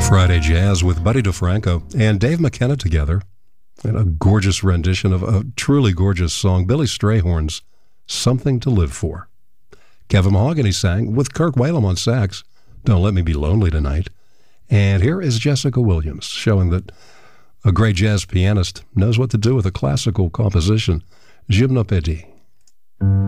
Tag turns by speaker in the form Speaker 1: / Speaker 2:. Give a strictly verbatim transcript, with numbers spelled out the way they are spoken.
Speaker 1: Friday Jazz with Buddy DeFranco and Dave McKenna together in a gorgeous rendition of a truly gorgeous song, Billy Strayhorn's Something to Live For. Kevin Mahogany sang with Kirk Whalum on sax, Don't Let Me Be Lonely Tonight. And here is Jessica Williams, showing that a great jazz pianist knows what to do with a classical composition, Gymnopédie.